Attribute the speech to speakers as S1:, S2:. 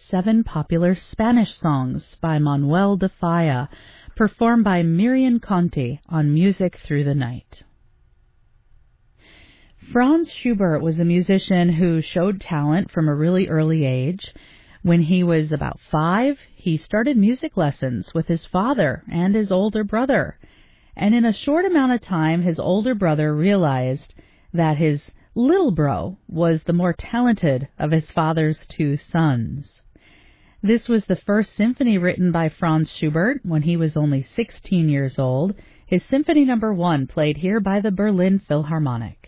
S1: 7 popular Spanish songs by Manuel de Falla, performed by Miriam Conti on Music Through the Night. Franz Schubert was a musician who showed talent from a really early age. When he was about 5, he started music lessons with his father and his older brother. And in a short amount of time, his older brother realized that his little bro was the more talented of his father's 2 sons. This was the first symphony written by Franz Schubert when he was only 16 years old, his Symphony No. 1 played here by the Berlin Philharmonic.